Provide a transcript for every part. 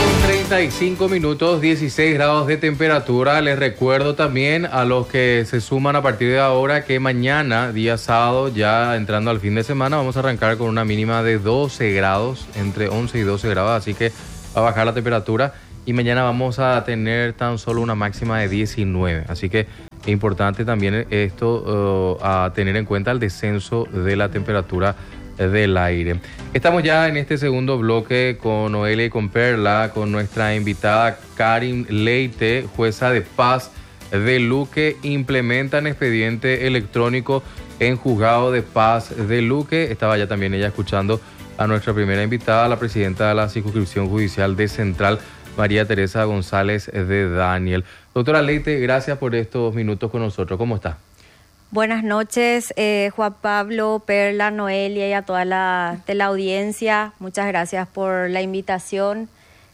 35 minutos, 16 grados de temperatura. Les recuerdo también a los que se suman a partir de ahora que mañana, día sábado, ya entrando al fin de semana, vamos a arrancar con una mínima de 12 grados, entre 11 y 12 grados, así que va a bajar la temperatura y mañana vamos a tener tan solo una máxima de 19. Así que es importante también esto, a tener en cuenta el descenso de la temperatura del aire. Estamos ya en este segundo bloque con Noelia y con Perla, con nuestra invitada Karin Leite, jueza de paz de Luque. Implementan expediente electrónico en juzgado de paz de Luque. Estaba ya también ella escuchando a nuestra primera invitada, la presidenta de la circunscripción judicial de Central, María Teresa González de Daniel. Doctora Leite, gracias por estos minutos con nosotros. ¿Cómo está? Buenas noches, Juan Pablo, Perla, Noelia y a toda la audiencia. Muchas gracias por la invitación.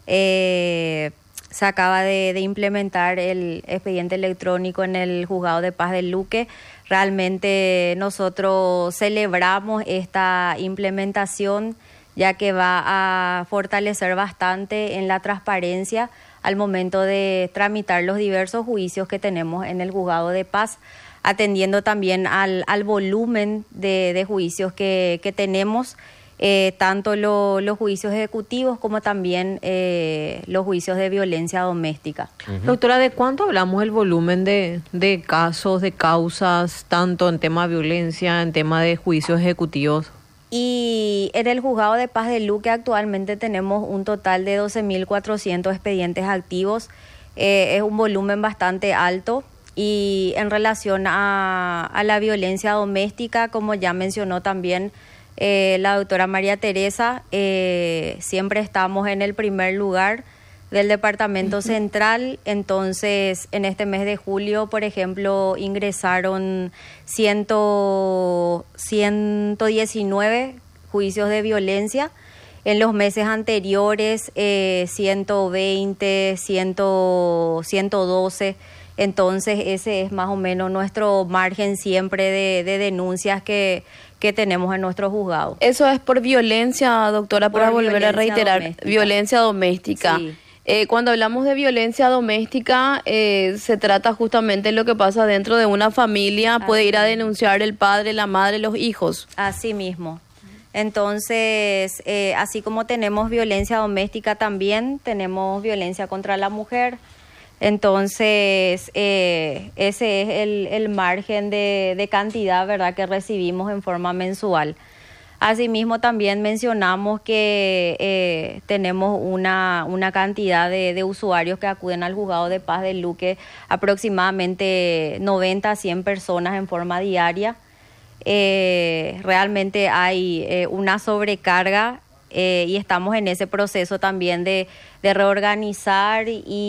Se acaba de implementar el expediente electrónico en el Juzgado de Paz del Luque. Realmente nosotros celebramos esta implementación, ya que va a fortalecer bastante en la transparencia al momento de tramitar los diversos juicios que tenemos en el Juzgado de Paz, atendiendo también al volumen de juicios que tenemos, tanto los juicios ejecutivos como también los juicios de violencia doméstica. Uh-huh. Doctora, ¿de cuánto hablamos el volumen de casos, de causas, tanto en tema de violencia, en tema de juicios ejecutivos? Y en el Juzgado de Paz de Luque actualmente tenemos un total de 12.400 expedientes activos. Es un volumen bastante alto. Y en relación a la violencia doméstica, como ya mencionó también la doctora María Teresa, siempre estamos en el primer lugar del Departamento Central. Entonces, en este mes de julio, por ejemplo, ingresaron 119 juicios de violencia. En los meses anteriores, 120, 112. Entonces, ese es más o menos nuestro margen siempre de denuncias que tenemos en nuestro juzgado. Eso es por violencia, doctora, para volver a reiterar, doméstica. Violencia doméstica. Sí. Cuando hablamos de violencia doméstica, se trata justamente de lo que pasa dentro de una familia. Puede ir a denunciar el padre, la madre, los hijos. Así mismo. Entonces, así como tenemos violencia doméstica, también tenemos violencia contra la mujer. Entonces, ese es el margen de cantidad, ¿verdad?, que recibimos en forma mensual. Asimismo, también mencionamos que tenemos una cantidad de usuarios que acuden al Juzgado de Paz del Luque, aproximadamente 90 a 100 personas en forma diaria. Realmente hay una sobrecarga. Y estamos en ese proceso también de reorganizar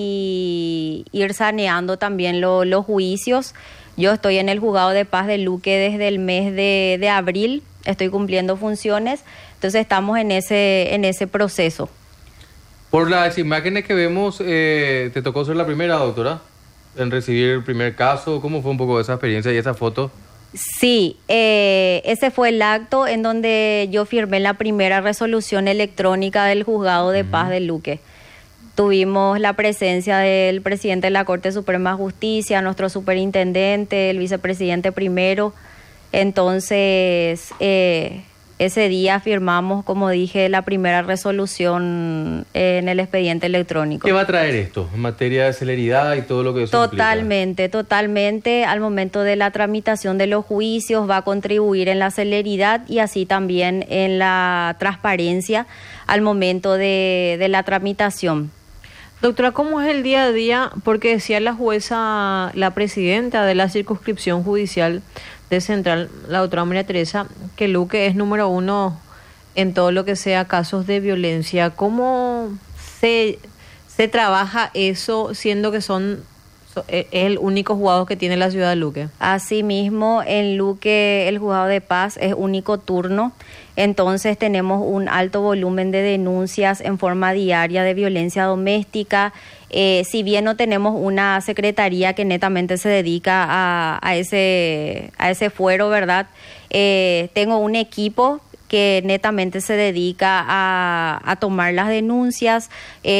y ir saneando también los juicios. Yo estoy en el Juzgado de Paz de Luque desde el mes de abril, estoy cumpliendo funciones, entonces estamos en ese proceso. Por las imágenes que vemos, ¿te tocó ser la primera, doctora, en recibir el primer caso? ¿Cómo fue un poco esa experiencia y esa foto? Sí, ese fue el acto en donde yo firmé la primera resolución electrónica del Juzgado de Paz de Luque. Tuvimos la presencia del presidente de la Corte Suprema de Justicia, nuestro superintendente, el vicepresidente primero. Entonces, ese día firmamos, como dije, la primera resolución en el expediente electrónico. ¿Qué va a traer esto en materia de celeridad y todo lo que eso implica? Totalmente. Al momento de la tramitación de los juicios va a contribuir en la celeridad y así también en la transparencia al momento de la tramitación. Doctora, ¿cómo es el día a día? Porque decía la jueza, la presidenta de la circunscripción judicial de Central, la doctora María Teresa, que Luque es número 1 en todo lo que sea casos de violencia. ¿Cómo se trabaja eso, siendo que es el único juzgado que tiene la ciudad de Luque? Asimismo, en Luque el Juzgado de Paz es único turno, entonces tenemos un alto volumen de denuncias en forma diaria de violencia doméstica. Si bien no tenemos una secretaría que netamente se dedica a ese fuero, ¿verdad? Tengo un equipo que netamente se dedica a tomar las denuncias,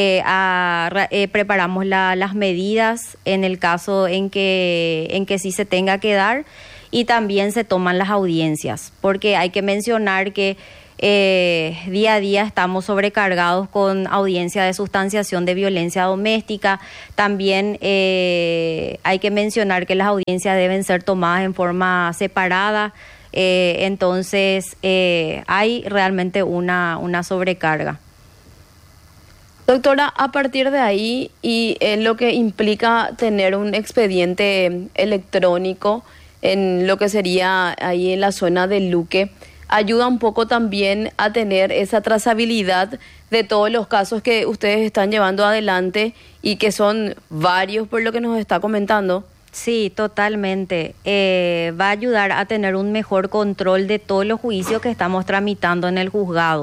preparamos las medidas en el caso en que sí se tenga que dar, y también se toman las audiencias, porque hay que mencionar que día a día estamos sobrecargados con audiencia de sustanciación de violencia doméstica. También hay que mencionar que las audiencias deben ser tomadas en forma separada. Entonces hay realmente una sobrecarga. Doctora, a partir de ahí y lo que implica tener un expediente electrónico en lo que sería ahí en la zona del Luque, ayuda un poco también a tener esa trazabilidad de todos los casos que ustedes están llevando adelante y que son varios por lo que nos está comentando. Sí, totalmente. Va a ayudar a tener un mejor control de todos los juicios que estamos tramitando en el juzgado.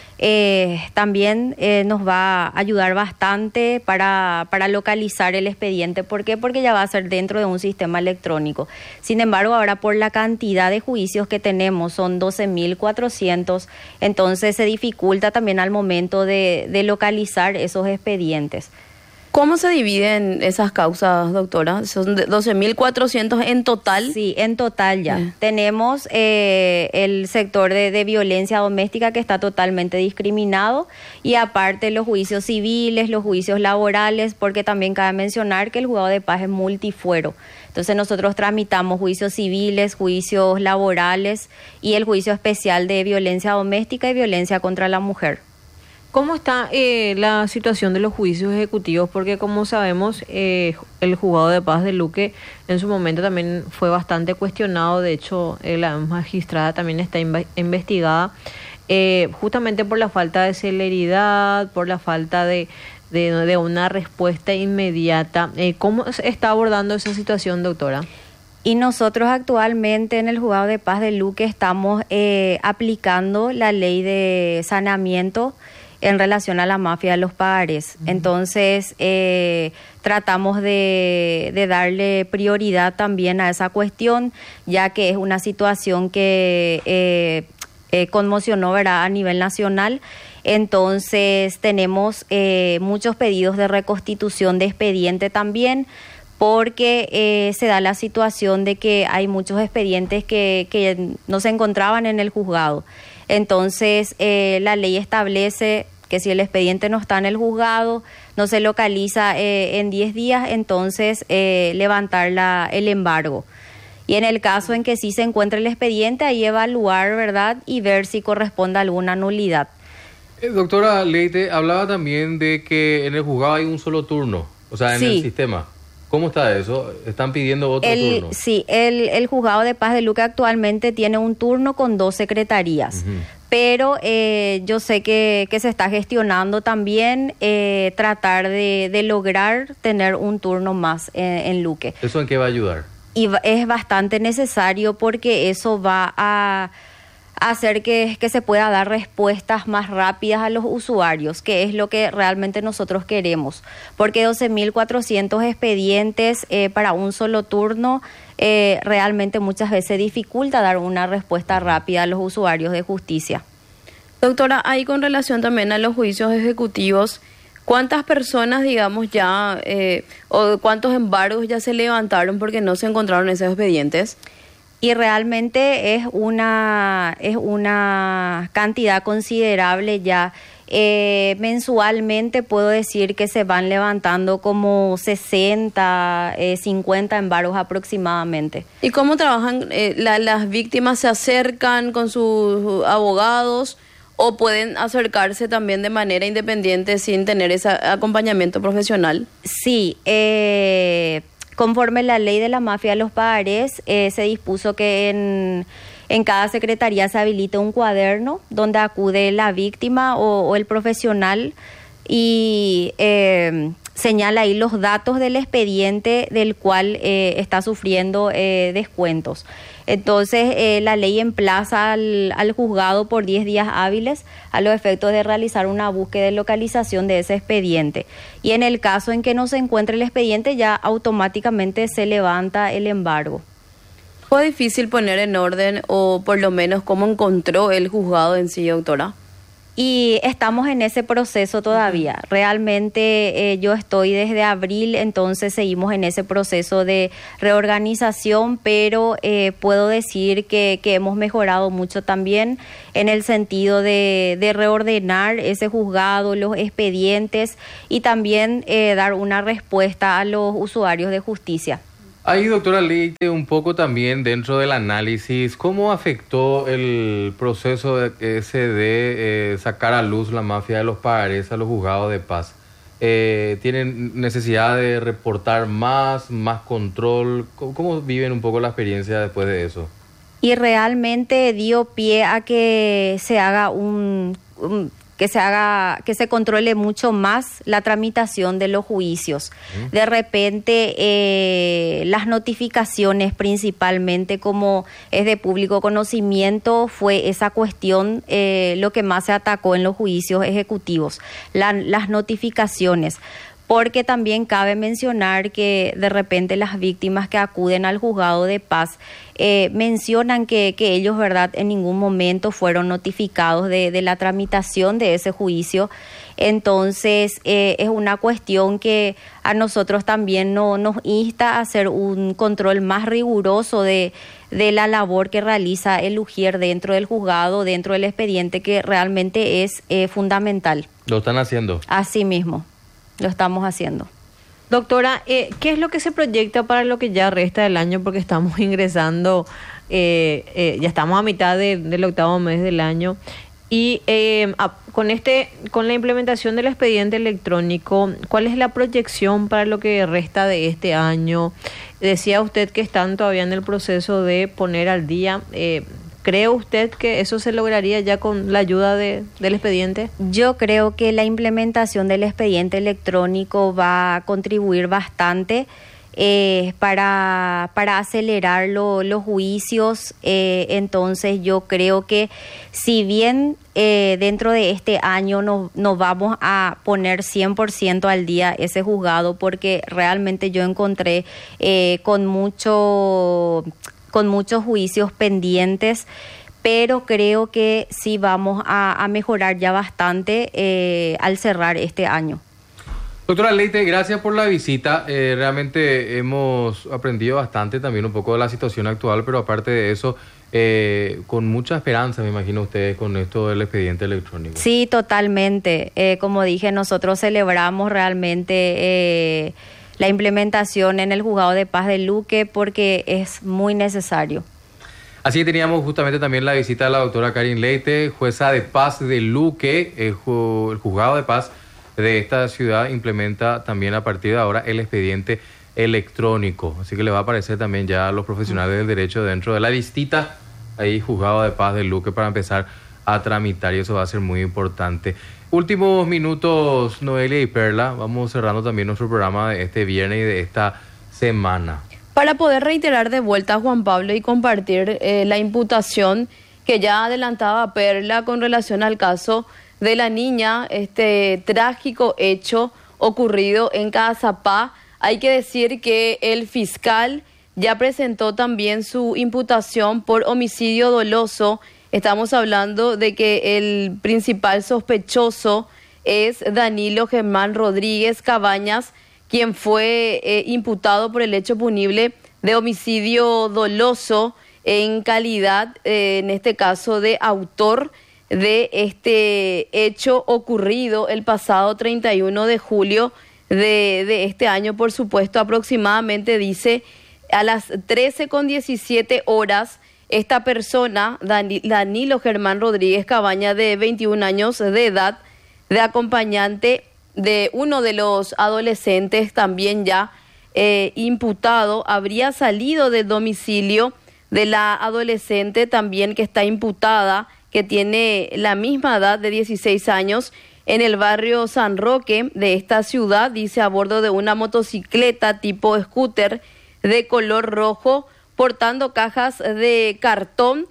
También nos va a ayudar bastante para localizar el expediente. ¿Por qué? Porque ya va a ser dentro de un sistema electrónico. Sin embargo, ahora por la cantidad de juicios que tenemos, son 12.400, entonces se dificulta también al momento de localizar esos expedientes. ¿Cómo se dividen esas causas, doctora? ¿Son 12.400 en total? Sí, en total ya. Tenemos el sector de violencia doméstica que está totalmente discriminado, y aparte los juicios civiles, los juicios laborales, porque también cabe mencionar que el juzgado de paz es multifuero. Entonces nosotros tramitamos juicios civiles, juicios laborales y el juicio especial de violencia doméstica y violencia contra la mujer. ¿Cómo está la situación de los juicios ejecutivos? Porque como sabemos, el juzgado de paz de Luque en su momento también fue bastante cuestionado. De hecho, la magistrada también está investigada justamente por la falta de celeridad, por la falta de una respuesta inmediata. ¿Cómo se está abordando esa situación, doctora? Y nosotros actualmente en el juzgado de paz de Luque estamos aplicando la ley de saneamiento en relación a la mafia de los pagarés. Entonces, tratamos de darle prioridad también a esa cuestión, ya que es una situación que conmocionó, ¿verdad?, a nivel nacional. Entonces, tenemos muchos pedidos de reconstitución de expediente también, porque se da la situación de que hay muchos expedientes que no se encontraban en el juzgado. Entonces, la ley establece que si el expediente no está en el juzgado, no se localiza en 10 días, entonces levantar el embargo. Y en el caso en que sí se encuentre el expediente, ahí evaluar, ¿verdad?, y ver si corresponde a alguna nulidad. Doctora Leite, hablaba también de que en el juzgado hay un solo turno, o sea, en el sistema. ¿Cómo está eso? ¿Están pidiendo otro turno? Sí, el juzgado de paz de Luque actualmente tiene un turno con 2 secretarías. Pero yo sé que se está gestionando también tratar de lograr tener un turno más en Luque. ¿Eso en qué va a ayudar? Y es bastante necesario, porque eso va a hacer que se pueda dar respuestas más rápidas a los usuarios, que es lo que realmente nosotros queremos. Porque 12.400 expedientes para un solo turno realmente muchas veces dificulta dar una respuesta rápida a los usuarios de justicia. Doctora, ahí con relación también a los juicios ejecutivos, ¿cuántas personas, digamos, ya o cuántos embargos ya se levantaron porque no se encontraron esos expedientes? Y realmente es una cantidad considerable ya. Mensualmente puedo decir que se van levantando como 60, 50 embargos aproximadamente. ¿Y cómo trabajan? ¿Las víctimas se acercan con sus abogados o pueden acercarse también de manera independiente sin tener ese acompañamiento profesional? Sí, conforme la ley de la mafia de los pagarés, se dispuso que en cada secretaría se habilite un cuaderno donde acude la víctima o el profesional y señala ahí los datos del expediente del cual está sufriendo descuentos. Entonces, la ley emplaza al juzgado por 10 días hábiles a los efectos de realizar una búsqueda de localización de ese expediente. Y en el caso en que no se encuentre el expediente, ya automáticamente se levanta el embargo. ¿Fue difícil poner en orden o por lo menos cómo encontró el juzgado en sí, doctora? Y estamos en ese proceso todavía. Realmente yo estoy desde abril, entonces seguimos en ese proceso de reorganización, pero puedo decir que hemos mejorado mucho también en el sentido de reordenar ese juzgado, los expedientes y también dar una respuesta a los usuarios de justicia. Ahí, doctora Leite, un poco también dentro del análisis, ¿cómo afectó el proceso de sacar a luz la mafia de los pagarés a los juzgados de paz? ¿Tienen necesidad de reportar más control? ¿Cómo viven un poco la experiencia después de eso? Y realmente dio pie a que se haga que se controle mucho más la tramitación de los juicios. De repente, las notificaciones principalmente, como es de público conocimiento, fue esa cuestión lo que más se atacó en los juicios ejecutivos, las notificaciones. Porque también cabe mencionar que de repente las víctimas que acuden al juzgado de paz mencionan que ellos, ¿verdad?, en ningún momento fueron notificados de la tramitación de ese juicio. Entonces, es una cuestión que a nosotros también nos insta a hacer un control más riguroso de la labor que realiza el ujier dentro del juzgado, dentro del expediente, que realmente es fundamental. ¿Lo están haciendo? Así mismo. Lo estamos haciendo. Doctora, ¿qué es lo que se proyecta para lo que ya resta del año? Porque estamos ingresando, ya estamos a mitad del octavo mes del año. Y con la implementación del expediente electrónico, ¿cuál es la proyección para lo que resta de este año? Decía usted que están todavía en el proceso de poner al día. ¿Cree usted que eso se lograría ya con la ayuda del expediente? Yo creo que la implementación del expediente electrónico va a contribuir bastante para acelerar los juicios. Entonces yo creo que si bien dentro de este año nos vamos a poner 100% al día ese juzgado, porque realmente yo encontré con muchos juicios pendientes, pero creo que sí vamos a mejorar ya bastante al cerrar este año. Doctora Leite, gracias por la visita. Realmente hemos aprendido bastante también un poco de la situación actual, pero aparte de eso, con mucha esperanza, me imagino ustedes, con esto del expediente electrónico. Sí, totalmente. Como dije, nosotros celebramos realmente la implementación en el juzgado de paz de Luque, porque es muy necesario. Así teníamos justamente también la visita de la doctora Karin Leite, jueza de paz de Luque. El juzgado de paz de esta ciudad implementa también a partir de ahora el expediente electrónico. Así que le va a aparecer también ya a los profesionales del derecho dentro de la listita, ahí juzgado de paz de Luque, para empezar a tramitar, y eso va a ser muy importante. Últimos minutos, Noelia y Perla, vamos cerrando también nuestro programa de este viernes y de esta semana. Para poder reiterar de vuelta, Juan Pablo, y compartir la imputación que ya adelantaba Perla con relación al caso de la niña, este trágico hecho ocurrido en Caazapá, hay que decir que el fiscal ya presentó también su imputación por homicidio doloso. Estamos hablando de que el principal sospechoso es Danilo Germán Rodríguez Cabañas, quien fue imputado por el hecho punible de homicidio doloso en calidad, en este caso, de autor de este hecho ocurrido el pasado 31 de julio de este año. Por supuesto, aproximadamente, dice, a las 13:17 horas, esta persona, Danilo Germán Rodríguez Cabaña, de 21 años de edad, de acompañante de uno de los adolescentes también ya imputado, habría salido del domicilio de la adolescente también que está imputada, que tiene la misma edad de 16 años, en el barrio San Roque de esta ciudad, dice, a bordo de una motocicleta tipo scooter de color rojo, portando cajas de cartón,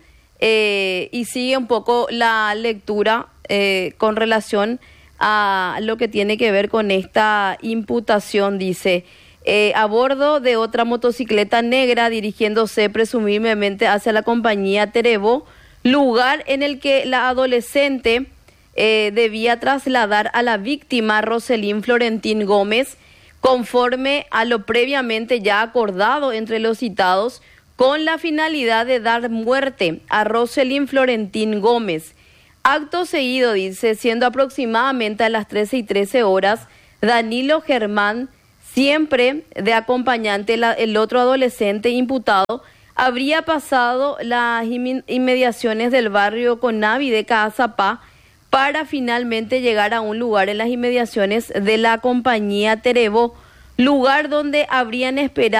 y sigue un poco la lectura con relación a lo que tiene que ver con esta imputación. Dice, a bordo de otra motocicleta negra dirigiéndose presumiblemente hacia la compañía Terebo, lugar en el que la adolescente debía trasladar a la víctima Roselyn Florentín Gómez, conforme a lo previamente ya acordado entre los citados, con la finalidad de dar muerte a Roselyn Florentín Gómez. Acto seguido, dice, siendo aproximadamente a las 13:13 Danilo Germán, siempre de acompañante el otro adolescente imputado, habría pasado las inmediaciones del barrio Conavi de Caazapá para finalmente llegar a un lugar en las inmediaciones de la compañía Terebo, lugar donde habrían esperado